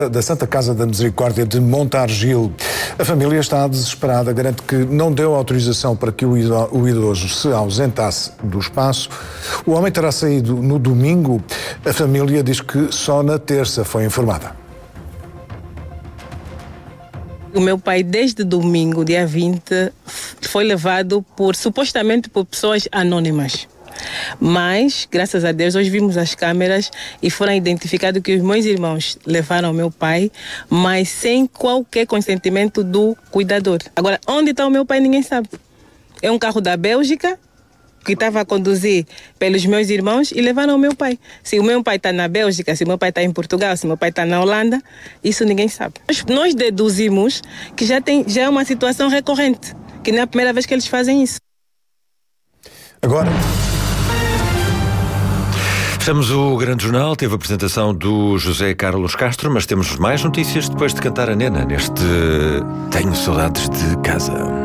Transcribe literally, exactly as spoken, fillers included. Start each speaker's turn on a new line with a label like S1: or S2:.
S1: Da Santa Casa da Misericórdia de Montargil. A família está desesperada, garante que não deu autorização para que o idoso se ausentasse do espaço. O homem terá saído no domingo. A família diz que só na terça foi informada.
S2: O meu pai, desde domingo, dia vinte, foi levado por, supostamente por pessoas anônimas. Mas, graças a Deus, hoje vimos as câmeras e foram identificados que os meus irmãos levaram o meu pai, mas sem qualquer consentimento do cuidador. Agora, onde está o meu pai, ninguém sabe. É um carro da Bélgica que estava a conduzir pelos meus irmãos e levaram o meu pai. Se o meu pai está na Bélgica, se o meu pai está em Portugal, se o meu pai está na Holanda, isso ninguém sabe. Nós deduzimos que já, tem, já é uma situação recorrente, que não é a primeira vez que eles fazem isso.
S1: Agora...
S3: Fechamos o Grande Jornal, teve a apresentação do José Carlos Castro, mas temos mais notícias depois de cantar a Nena neste Tenho Saudades de Casa.